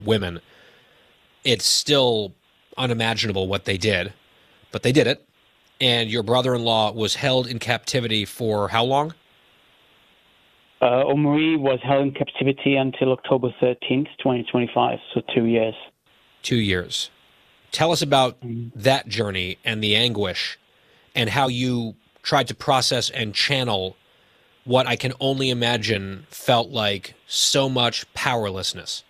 women, it's still unimaginable what they did, but they did it. And your brother-in-law was held in captivity for how long? Omri was held in captivity until October 13th, 2025, so 2 years. 2 years. Tell us about that journey and the anguish and how you tried to process and channel what I can only imagine felt like so much powerlessness.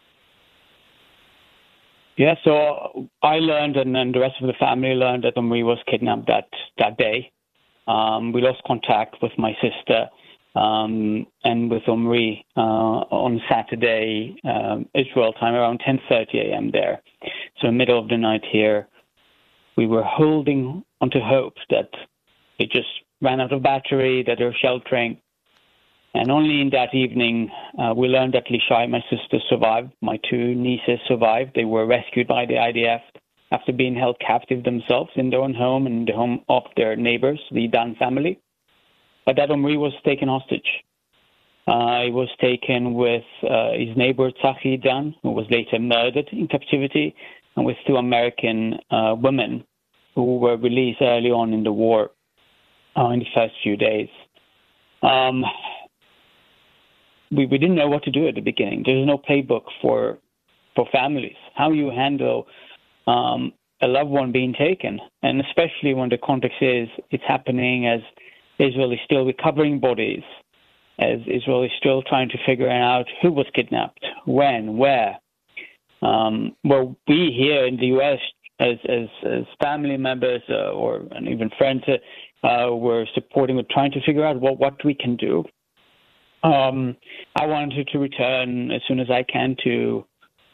Yeah, so I learned, and then the rest of the family learned that Omri was kidnapped that day. We lost contact with my sister and with Omri on Saturday, Israel time, around 10:30 a.m. there. So middle of the night here, we were holding onto hope that it just ran out of battery, that they're sheltering. And only in that evening, we learned that Lishai, my sister, survived. My two nieces survived. They were rescued by the IDF after being held captive themselves in their own home and the home of their neighbors, the Dan family. But that Omri was taken hostage. He was taken with his neighbor, Tzachi Dan, who was later murdered in captivity, and with two American women who were released early on in the war in the first few days. We didn't know what to do at the beginning. There's no playbook for families, how you handle a loved one being taken, and especially when the context is it's happening as Israel is still recovering bodies, as Israel is still trying to figure out who was kidnapped, when, where. Well, we here in the U.S. as family members and even friends were supporting, we're trying to figure out what we can do. I wanted to return as soon as I can to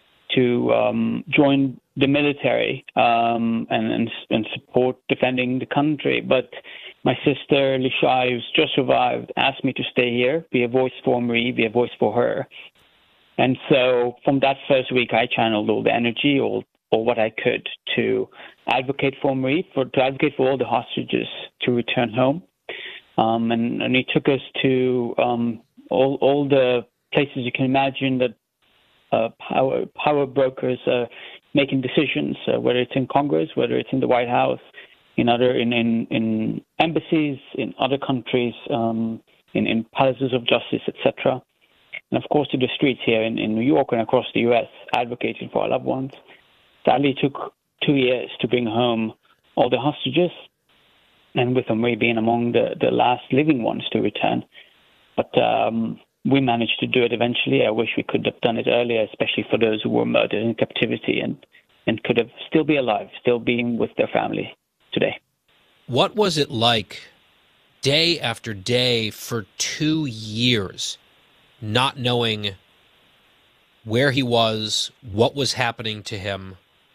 join the military and support defending the country. But my sister Lishai, who's just survived, asked me to stay here, be a voice for Marie, be a voice for her. And so from that first week, I channeled all the energy, or what I could, to advocate for Marie, to advocate for all the hostages to return home. And it took us to all the places you can imagine that power brokers are making decisions, whether it's in Congress, whether it's in the White House, in embassies, in other countries, in palaces of justice, etc. And of course to the streets here in New York and across the U.S., advocating for our loved ones. Sadly, it took 2 years to bring home all the hostages, and with Omri being among the last living ones to return. But we managed to do it eventually. I wish we could have done it earlier, especially for those who were murdered in captivity and could have still be alive, still being with their family today. What was it like day after day for 2 years, not knowing where he was, what was happening to him,